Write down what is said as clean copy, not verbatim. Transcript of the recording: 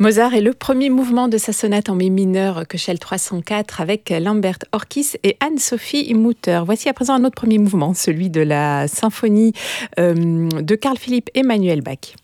Mozart est le premier mouvement de sa sonate en mi mineur Köchel 304 avec Lambert Orkis et Anne-Sophie Mutter. Voici à présent un autre premier mouvement, celui de la symphonie de Carl Philipp Emanuel Bach.